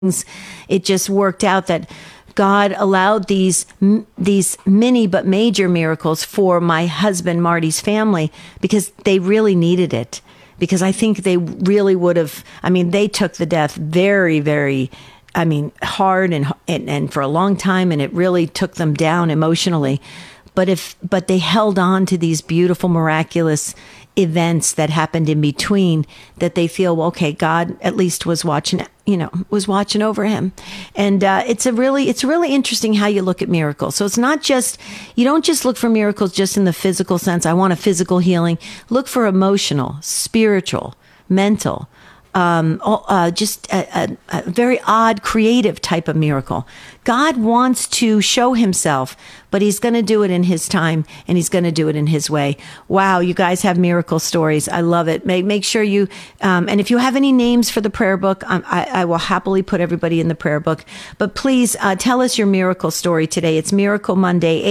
it just worked out that God allowed these mini but major miracles for my husband Marty's family because they really needed it. Because I think they really would have, they took the death very, very, hard and for a long time, and it really took them down emotionally. But they held on to these beautiful, miraculous events that happened in between, that they feel, well, okay, God at least was watching over him. And it's really interesting how you look at miracles. So it's not just, you don't just look for miracles just in the physical sense. I want a physical healing. Look for emotional, spiritual, mental, just a very odd, creative type of miracle. God wants to show himself, but he's going to do it in his time, and he's going to do it in his way. Wow, you guys have miracle stories. I love it. Make sure you, and if you have any names for the prayer book, I will happily put everybody in the prayer book. But please tell us your miracle story today. It's Miracle Monday,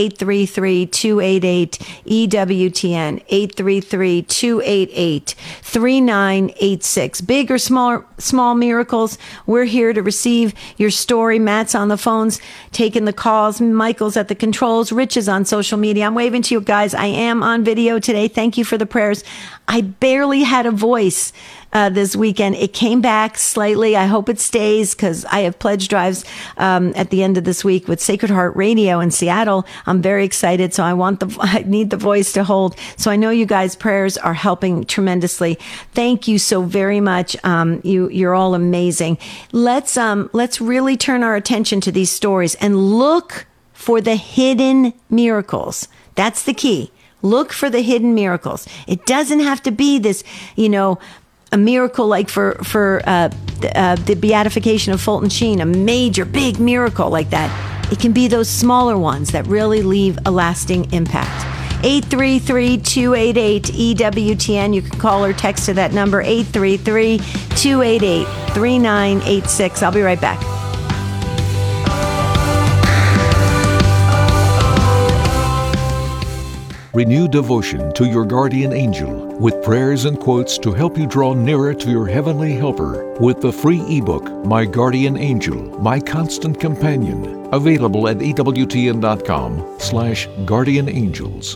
833-288-EWTN, 833-288-3986. Big or small miracles, we're here to receive your story. Matt's on the phones taking the calls. Michael's at the controls. Rich is on social media. I'm waving to you guys. I am on video today. Thank you for the prayers. I barely had a voice this weekend. It came back slightly. I hope it stays, because I have pledge drives at the end of this week with Sacred Heart Radio in Seattle. I'm very excited. So I need the voice to hold. So I know you guys' prayers are helping tremendously. Thank you so very much. You're all amazing. Let's really turn our attention to these stories and look for the hidden miracles. That's the key. Look for the hidden miracles. It doesn't have to be this, a miracle like for the beatification of Fulton Sheen, a major, big miracle like that. It can be those smaller ones that really leave a lasting impact. 833-288-EWTN. You can call or text to that number, 833-288-3986. I'll be right back. Renew devotion to your guardian angel with prayers and quotes to help you draw nearer to your heavenly helper with the free ebook, My Guardian Angel, My Constant Companion, available at EWTN.com/guardianangels.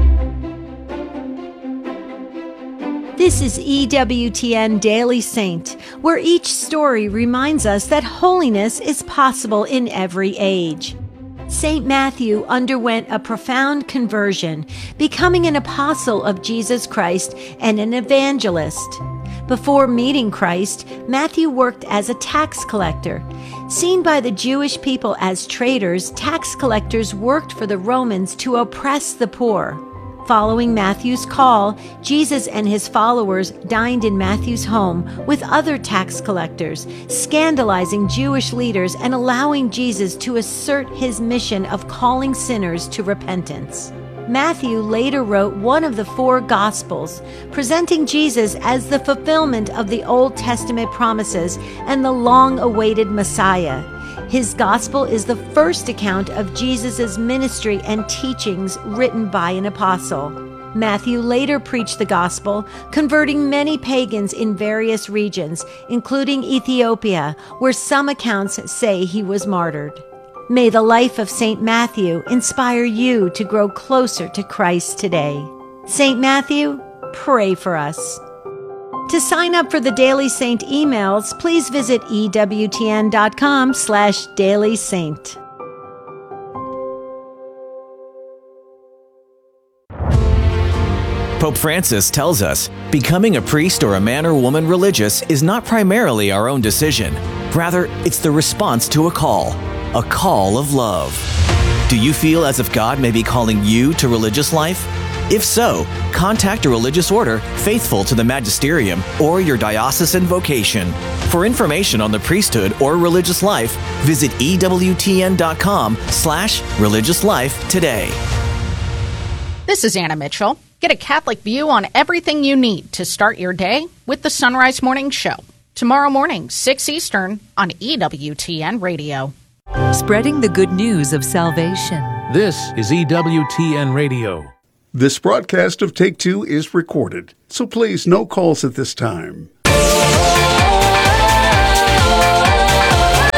This is EWTN Daily Saint, where each story reminds us that holiness is possible in every age. Saint Matthew underwent a profound conversion, becoming an apostle of Jesus Christ and an evangelist. Before meeting Christ, Matthew worked as a tax collector. Seen by the Jewish people as traitors, tax collectors worked for the Romans to oppress the poor. Following Matthew's call, Jesus and his followers dined in Matthew's home with other tax collectors, scandalizing Jewish leaders and allowing Jesus to assert his mission of calling sinners to repentance. Matthew later wrote one of the 4 Gospels, presenting Jesus as the fulfillment of the Old Testament promises and the long-awaited Messiah. His gospel is the first account of Jesus' ministry and teachings written by an apostle. Matthew later preached the gospel, converting many pagans in various regions, including Ethiopia, where some accounts say he was martyred. May the life of St. Matthew inspire you to grow closer to Christ today. St. Matthew, pray for us. To sign up for the Daily Saint emails, please visit EWTN.com/dailysaint. Pope Francis tells us, becoming a priest or a man or woman religious is not primarily our own decision. Rather, it's the response to a call of love. Do you feel as if God may be calling you to religious life? If so, contact a religious order faithful to the magisterium or your diocesan vocation. For information on the priesthood or religious life, visit EWTN.com/religious life today. This is Anna Mitchell. Get a Catholic view on everything you need to start your day with the Sunrise Morning Show. Tomorrow morning, 6 Eastern on EWTN Radio. Spreading the good news of salvation. This is EWTN Radio. This broadcast of Take Two is recorded, so please no calls at this time.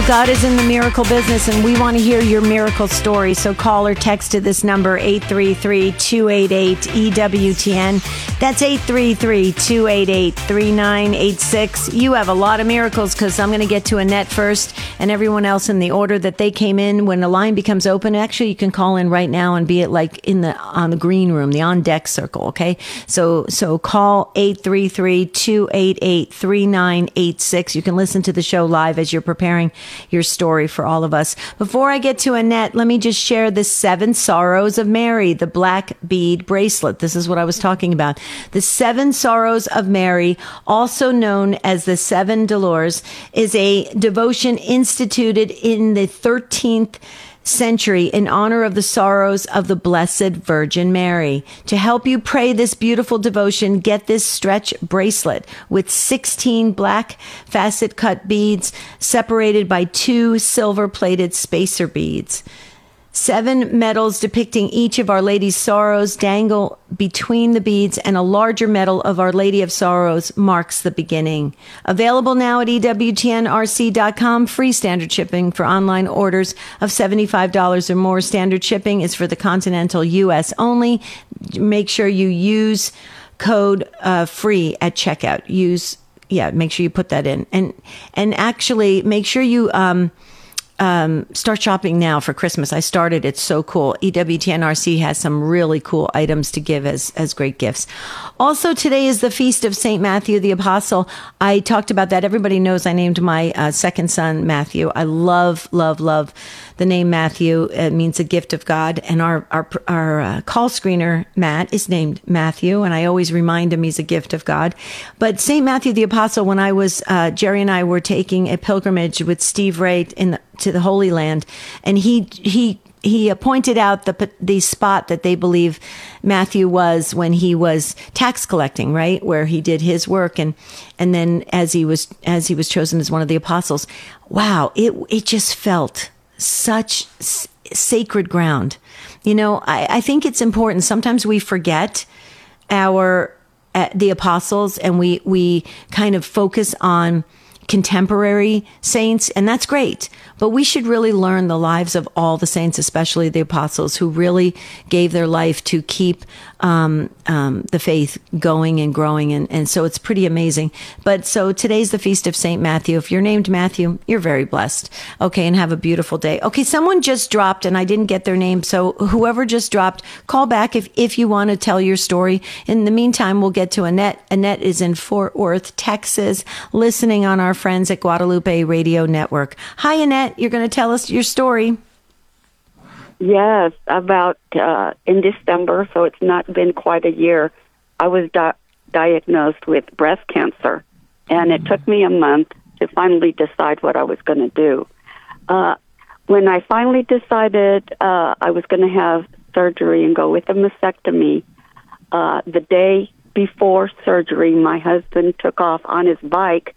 Well, God is in the miracle business, and we want to hear your miracle story. So call or text to this number, 833-288-EWTN. That's 833-288-3986. You have a lot of miracles, because I'm going to get to Annette first and everyone else in the order that they came in. When the line becomes open, actually, you can call in right now and be like on the green room, the on deck circle. Okay. So call 833-288-3986. You can listen to the show live as you're preparing your story for all of us. Before I get to Annette, let me just share the 7 Sorrows of Mary, the black bead bracelet. This is what I was talking about. The 7 Sorrows of Mary, also known as the 7 Dolors, is a devotion instituted in the 13th century in honor of the sorrows of the Blessed Virgin Mary. To help you pray this beautiful devotion, get this stretch bracelet with 16 black facet cut beads separated by 2 silver plated spacer beads. 7 medals depicting each of Our Lady's sorrows dangle between the beads, and a larger medal of Our Lady of Sorrows marks the beginning. Available now at EWTNRC.com. Free standard shipping for online orders of $75 or more. Standard shipping is for the continental U.S. only. Make sure you use code FREE at checkout. Make sure you put that in. And actually, make sure you start shopping now for Christmas. I started. It's so cool. EWTNRC has some really cool items to give as great gifts. Also, today is the feast of St. Matthew the Apostle. I talked about that. Everybody knows I named my second son Matthew. I love the name Matthew. It means a gift of God. And our call screener, Matt, is named Matthew. And I always remind him he's a gift of God. But St. Matthew the Apostle, when I was, Jerry and I were taking a pilgrimage with Steve Ray to the Holy Land, and he pointed out the spot that they believe Matthew was when he was tax collecting, right, where he did his work, and then as he was chosen as one of the apostles. Wow, it just felt such sacred ground. You know, I think it's important. Sometimes we forget the apostles, and we kind of focus on contemporary saints, and that's great. But we should really learn the lives of all the saints, especially the apostles, who really gave their life to keep the faith going and growing. And so it's pretty amazing. But so today's the feast of St. Matthew. If you're named Matthew, you're very blessed. Okay, and have a beautiful day. Okay, someone just dropped, and I didn't get their name. So whoever just dropped, call back if you want to tell your story. In the meantime, we'll get to Annette. Annette is in Fort Worth, Texas, listening on our friends at Guadalupe Radio Network. Hi, Annette. You're going to tell us your story. Yes, about in December, so it's not been quite a year, I was diagnosed with breast cancer, and it took me a month to finally decide what I was going to do. When I finally decided I was going to have surgery and go with a mastectomy, the day before surgery, my husband took off on his bike,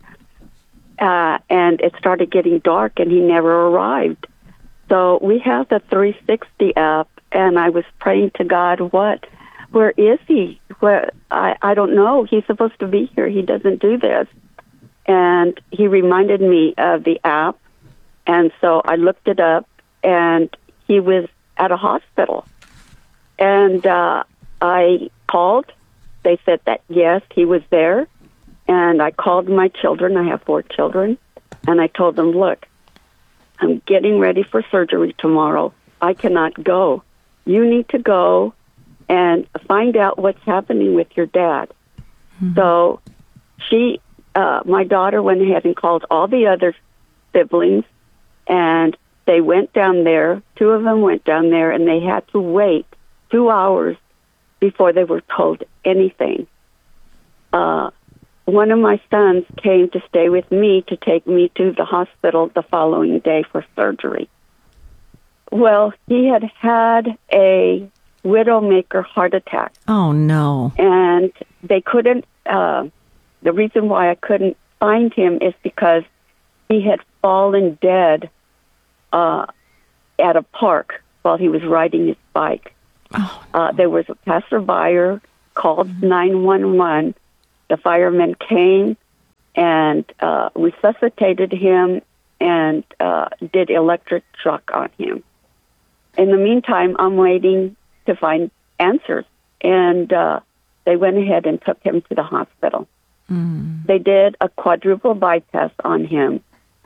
and it started getting dark, and he never arrived. So we have the 360 app, and I was praying to God, where is he? I don't know. He's supposed to be here. He doesn't do this. And he reminded me of the app, and so I looked it up, and he was at a hospital. And I called. They said that, yes, he was there. And I called my children. I have 4 children. And I told them, look, I'm getting ready for surgery tomorrow. I cannot go. You need to go and find out what's happening with your dad. Mm-hmm. So my daughter went ahead and called all the other siblings, and they went down there. 2 of them went down there, and they had to wait 2 hours before they were told anything. One of my sons came to stay with me to take me to the hospital the following day for surgery. Well, he had a widowmaker heart attack. Oh, no. And they couldn't, the reason why I couldn't find him is because he had fallen dead at a park while he was riding his bike. Oh. There was a passerby called 911. The firemen came and resuscitated him and did electric shock on him. In the meantime, I'm waiting to find answers, and they went ahead and took him to the hospital. They did a quadruple bypass on him.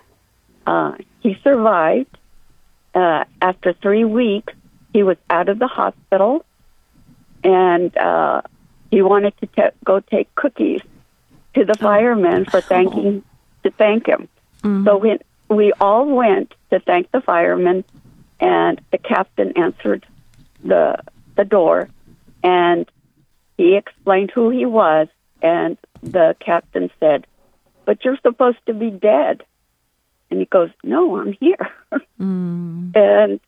He survived. After 3 weeks, he was out of the hospital, and he wanted to go take cookies to the firemen to thank him. So when we all went to thank the firemen, and the captain answered the door, and he explained who he was, and the captain said, "But you're supposed to be dead." And he goes, "No, I'm here." And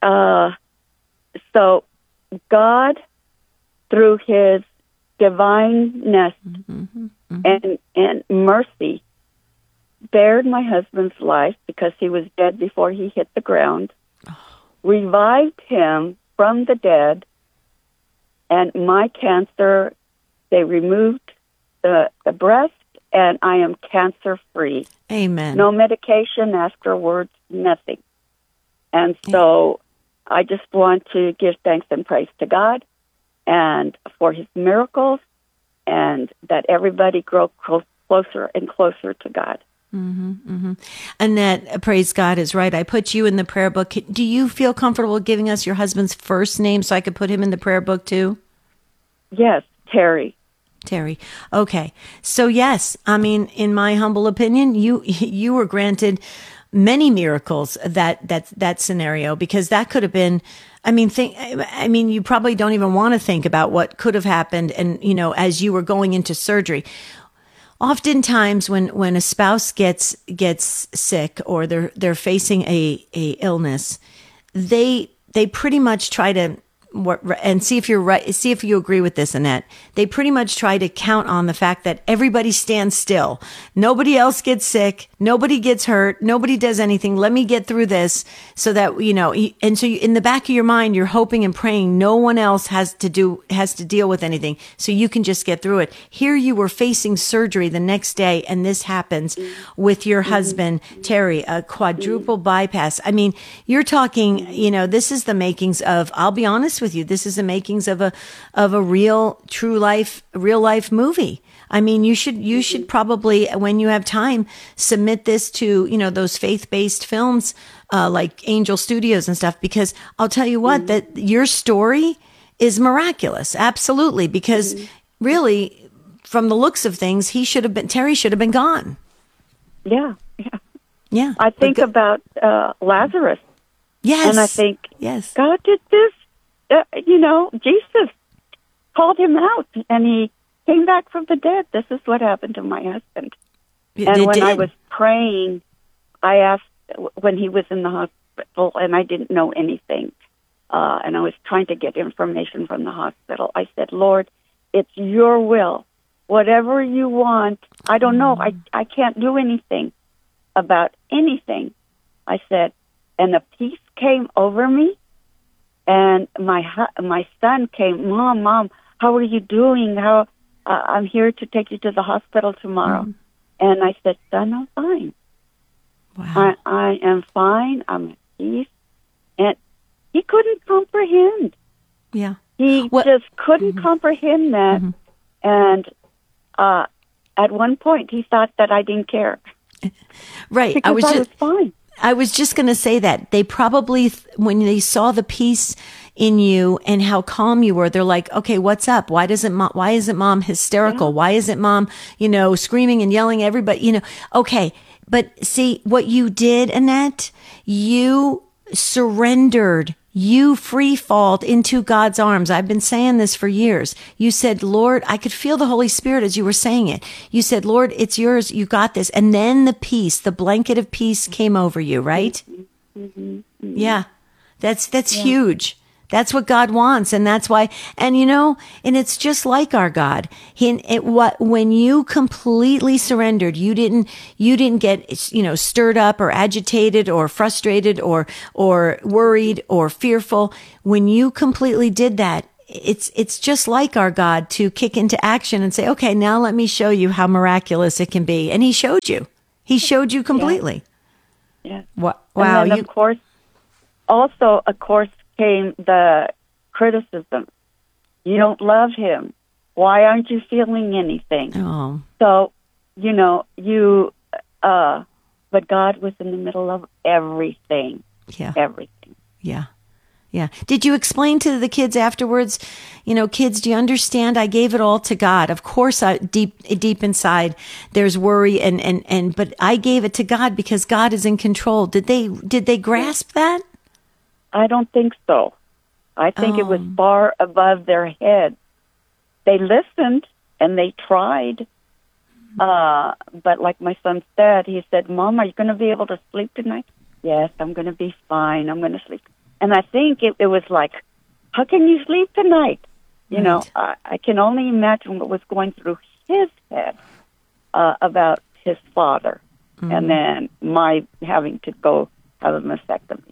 so God, through his divineness and mercy, spared my husband's life because he was dead before he hit the ground, revived him from the dead, and my cancer, they removed the breast, and I am cancer-free. Amen. No medication afterwards, nothing. And so I just want to give thanks and praise to God and for his miracles, and that everybody grow closer and closer to God. Annette, praise God, is right. I put you in the prayer book. Do you feel comfortable giving us your husband's first name so I could put him in the prayer book too? Yes, Terry. Terry. Okay. So yes, I mean, in my humble opinion, you were granted many miracles that scenario, because that could have been, I mean, you probably don't even want to think about what could have happened. And, as you were going into surgery, oftentimes when a spouse gets sick or they're facing a illness, they pretty much try to, and see if you're right, see if you agree with this, Annette. They pretty much try to count on the fact that everybody stands still. Nobody else gets sick. Nobody gets hurt. Nobody does anything. Let me get through this so that, and so in the back of your mind, you're hoping and praying no one else has to deal with anything. So you can just get through it. Here you were facing surgery the next day, and this happens with your husband, Terry, a quadruple bypass. I mean, you're talking, this is the makings of, I'll be honest with you, this is the makings of a real life movie. I mean, you should probably, when you have time, submit this to, those faith-based films, like Angel Studios and stuff, because I'll tell you what, that your story is miraculous. Absolutely. Because really, from the looks of things, Terry should have been gone. Yeah. Yeah. I think about Lazarus. Yes. And I think, yes, God did this. Jesus called him out, and he came back from the dead. This is what happened to my husband. And when I was praying, I asked, when he was in the hospital, and I didn't know anything, and I was trying to get information from the hospital, I said, Lord, it's your will. Whatever you want, I don't know. I can't do anything about anything. I said, and a peace came over me. And my son came, Mom, how are you doing? I'm here to take you to the hospital tomorrow. And I said, Son, I'm fine. Wow. I am fine. I'm at peace. And he couldn't comprehend. Yeah. He just couldn't comprehend that. And at one point, he thought that I didn't care. Right. Because I was fine. I was just going to say that they probably, when they saw the peace in you and how calm you were, they're like, okay, what's up? Why isn't mom hysterical? Yeah. Why isn't mom, screaming and yelling at everybody, okay. But see what you did, Annette, you surrendered. You free falled into God's arms. I've been saying this for years. You said, Lord, I could feel the Holy Spirit as you were saying it. You said, Lord, it's yours. You got this. And then the peace, the blanket of peace came over you, right? Yeah. That's huge. That's what God wants. And that's why, and it's just like our God. When you completely surrendered, you didn't get, stirred up or agitated or frustrated or worried or fearful. When you completely did that, it's just like our God to kick into action and say, okay, now let me show you how miraculous it can be. And he showed you completely. Yes. Wow. And then, of course, came the criticism. You don't love him. Why aren't you feeling anything? Oh. So, but God was in the middle of everything. Yeah. Everything. Yeah. Yeah. Did you explain to the kids afterwards, kids, do you understand? I gave it all to God. Of course, deep inside, there's worry but I gave it to God because God is in control. Did they grasp that? I don't think so. I think it was far above their heads. They listened and they tried. But like my son said, he said, Mom, are you going to be able to sleep tonight? Yes, I'm going to be fine. I'm going to sleep. And I think it was like, how can you sleep tonight? Right. I can only imagine what was going through his head about his father. Mm. And then my having to go have a mastectomy.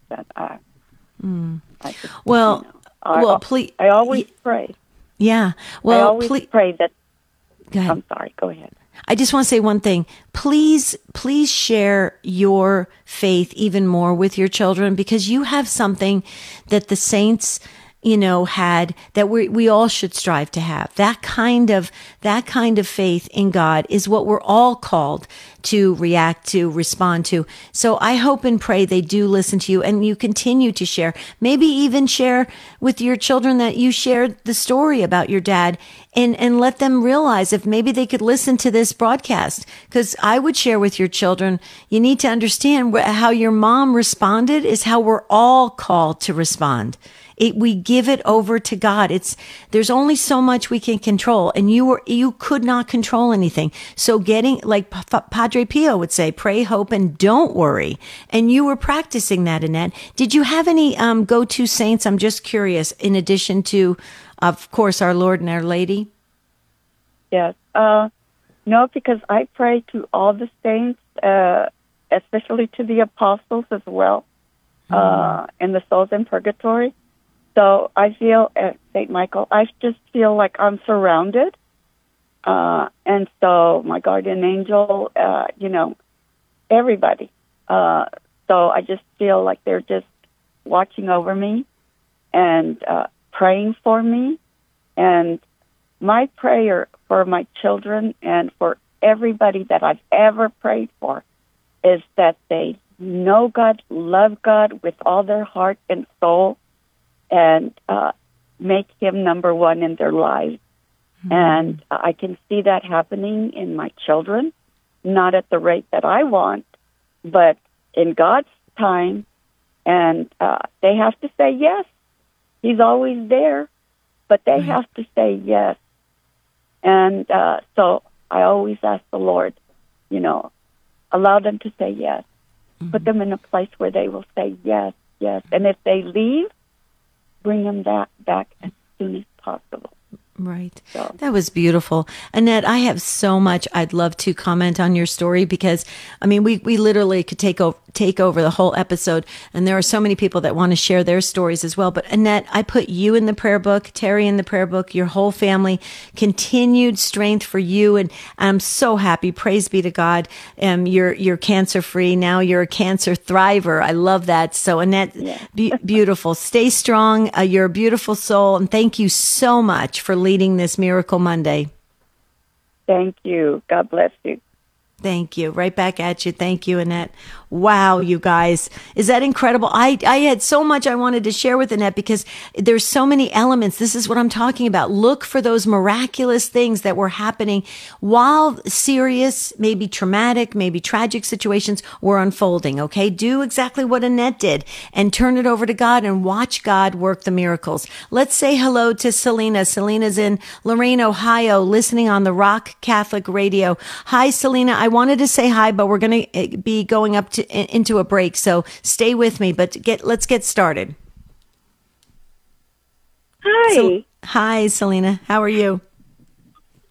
Please. I always pray. Yeah. Well, I always pray that. Go ahead. I'm sorry. Go ahead. I just want to say one thing. Please share your faith even more with your children, because you have something that the saints, had, that we all should strive to have. That kind of faith in God is what we're all called to react to, respond to. So I hope and pray they do listen to you and you continue to share. Maybe even share with your children that you shared the story about your dad, and let them realize if maybe they could listen to this broadcast. Because I would share with your children, you need to understand how your mom responded is how we're all called to respond. We give it over to God. There's only so much we can control, and you could not control anything. So like Padre Pio would say, pray, hope, and don't worry. And you were practicing that, Annette. Did you have any go-to saints? I'm just curious, in addition to, of course, our Lord and Our Lady? Yes. No, because I pray to all the saints, especially to the apostles as well, and the souls in purgatory. So I feel at St. Michael, I just feel like I'm surrounded. And so my guardian angel, everybody. So I just feel like they're just watching over me and praying for me. And my prayer for my children and for everybody that I've ever prayed for is that they know God, love God with all their heart and soul, and make him number one in their lives. Mm-hmm. And I can see that happening in my children, not at the rate that I want, but in God's time. And they have to say yes. He's always there, but they have to say yes. And so I always ask the Lord, allow them to say yes. Mm-hmm. Put them in a place where they will say yes, yes. And if they leave, bring them back as soon as possible. Right. So. That was beautiful. Annette, I have so much I'd love to comment on your story, because, we literally could take over the whole episode, and there are so many people that want to share their stories as well. But Annette, I put you in the prayer book, Terry in the prayer book, your whole family, continued strength for you. And I'm so happy. Praise be to God. You're cancer free. Now you're a cancer thriver. I love that. So Annette, beautiful. Stay strong. You're a beautiful soul. And thank you so much for leading this Miracle Monday. Thank you. God bless you. Thank you. Right back at you. Thank you, Annette. Wow, you guys. Is that incredible? I had so much I wanted to share with Annette, because there's so many elements. This is what I'm talking about. Look for those miraculous things that were happening while serious, maybe traumatic, maybe tragic situations were unfolding. Okay. Do exactly what Annette did and turn it over to God and watch God work the miracles. Let's say hello to Selena. Selena's in Lorain, Ohio, listening on the Rock Catholic Radio. Hi, Selena. I wanted to say hi, but we're going to be going up into a break, so stay with me. But let's get started. Hi. Hi, Selena. How are you?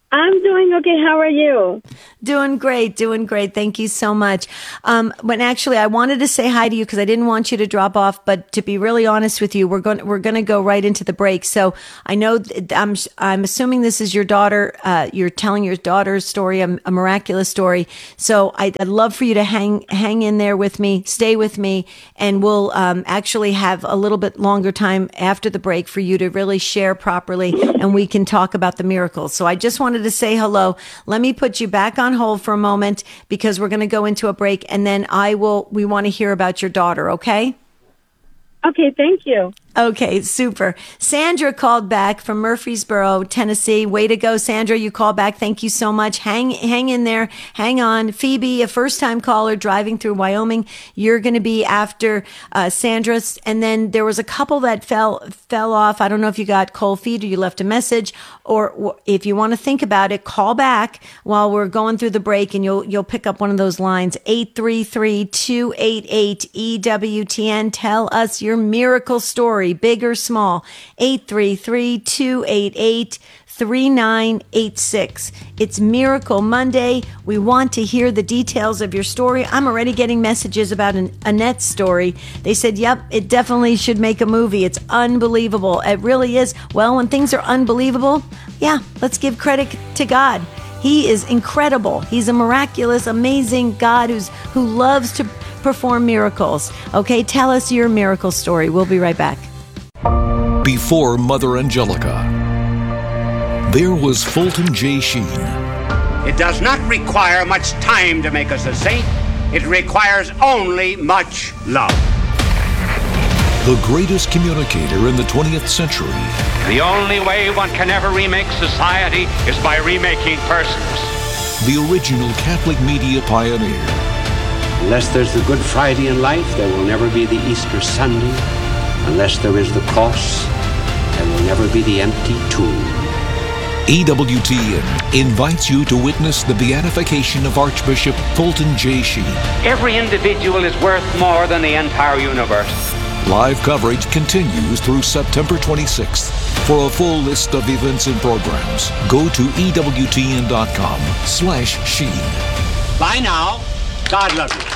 I'm doing okay. How are you? Doing great. Thank you so much. But actually, I wanted to say hi to you because I didn't want you to drop off. But to be really honest with you, we're going to go right into the break. So I know I'm assuming this is your daughter. You're telling your daughter's story, a miraculous story. So I'd love for you to hang in there with me, stay with me, and we'll actually have a little bit longer time after the break for you to really share properly, and we can talk about the miracles. So I just wanted to say hello. Let me put you back on hold for a moment because we're going to go into a break, and then we want to hear about your daughter, okay? Okay, thank you. Okay, super. Sandra called back from Murfreesboro, Tennessee. Way to go, Sandra. You called back. Thank you so much. Hang in there. Hang on. Phoebe, a first-time caller driving through Wyoming. You're going to be after Sandra. And then there was a couple that fell off. I don't know if you got cold feet or you left a message, or if you want to think about it, call back while we're going through the break and you'll pick up one of those lines. 833-288-EWTN. Tell us your miracle story. Big or small. 833-288-3986. It's Miracle Monday. We want to hear the details of your story. I'm already getting messages about Annette's story. They said, yep, it definitely should make a movie. It's unbelievable. It really is. Well, when things are unbelievable, yeah, let's give credit to God. He is incredible. He's a miraculous, amazing God who loves to perform miracles. Okay, tell us your miracle story. We'll be right back. Before Mother Angelica, there was Fulton J. Sheen. It does not require much time to make us a saint. It requires only much love. The greatest communicator in the 20th century. The only way one can ever remake society is by remaking persons. The original Catholic media pioneer. Unless there's the Good Friday in life, there will never be the Easter Sunday. Unless there is the cross, there will never be the empty tomb. EWTN invites you to witness the beatification of Archbishop Fulton J. Sheen. Every individual is worth more than the entire universe. Live coverage continues through September 26th. For a full list of events and programs, go to EWTN.com/Sheen. Bye now. God love you.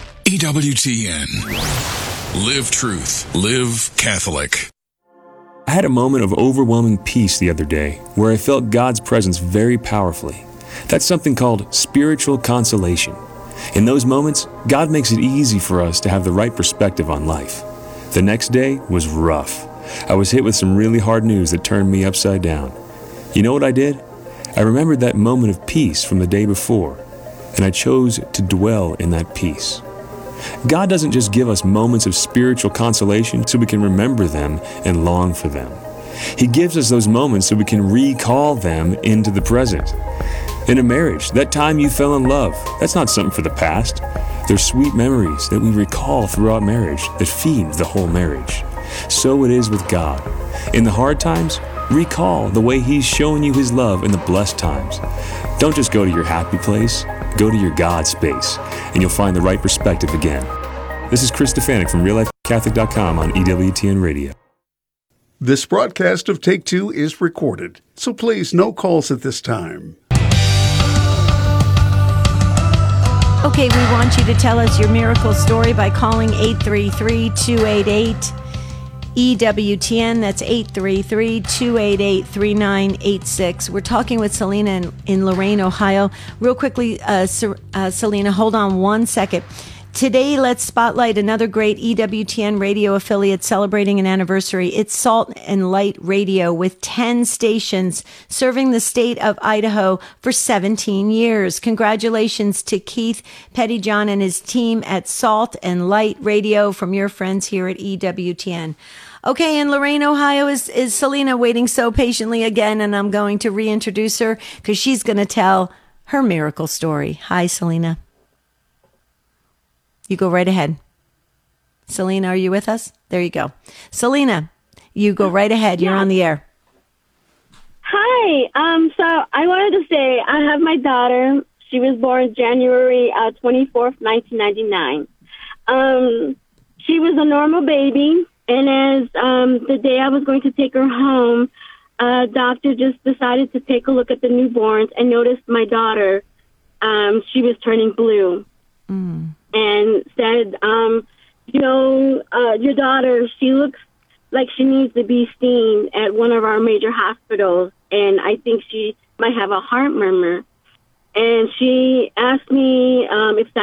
EWTN. Live truth. Live Catholic. I had a moment of overwhelming peace the other day where I felt God's presence very powerfully. That's something called spiritual consolation. In those moments, God makes it easy for us to have the right perspective on life. The next day was rough. I was hit with some really hard news that turned me upside down. You know what I did? I remembered that moment of peace from the day before, and I chose to dwell in that peace. God doesn't just give us moments of spiritual consolation so we can remember them and long for them. He gives us those moments so we can recall them into the present. In a marriage, that time you fell in love, that's not something for the past. They're sweet memories that we recall throughout marriage that feed the whole marriage. So it is with God. In the hard times, recall the way He's shown you His love in the blessed times. Don't just go to your happy place. Go to your God space, and you'll find the right perspective again. This is Chris Stefanik from RealLifeCatholic.com on EWTN Radio. This broadcast of Take Two is recorded, so please no calls at this time. Okay, we want you to tell us your miracle story by calling 833-288-EWTN. That's 833-288-3986. We're talking with Selena in Lorain, Ohio. Real quickly, Selena, hold on one second. Today, let's spotlight another great EWTN radio affiliate celebrating an anniversary. It's Salt and Light Radio with 10 stations serving the state of Idaho for 17 years. Congratulations to Keith Pettyjohn and his team at Salt and Light Radio from your friends here at EWTN. Okay, in Lorain, Ohio is Selena waiting so patiently again, and I'm going to reintroduce her because she's going to tell her miracle story. Hi, Selena. You go right ahead. Selena, are you with us? There you go. Selena, you go right ahead. You're on the air. Hi. So I wanted to say I have my daughter. She was born January 24th, 1999. She was a normal baby, and as the day I was going to take her home, a doctor just decided to take a look at the newborns and noticed my daughter. She was turning blue. And said, your daughter, she looks like she needs to be seen at one of our major hospitals, and I think she might have a heart murmur. And she asked me if